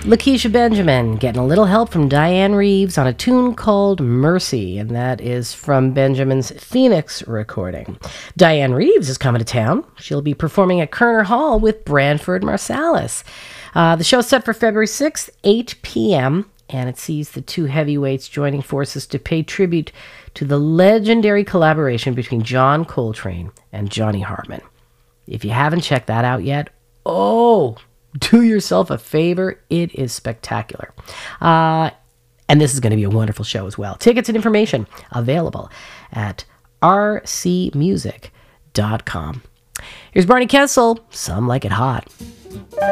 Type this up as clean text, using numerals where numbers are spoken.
Lakeisha Benjamin getting a little help from Diane Reeves on a tune called Mercy, and that is from Benjamin's Phoenix recording. Diane Reeves is coming to town. She'll be performing at Kerner Hall with Branford Marsalis. The show's set for February 6th, 8 p.m., and it sees the two heavyweights joining forces to pay tribute to the legendary collaboration between John Coltrane and Johnny Hartman. If you haven't checked that out yet, do yourself a favor. It is spectacular. And this is going to be a wonderful show as well. Tickets and information available at rcmusic.com. Here's Barney Kessel, Some Like It Hot.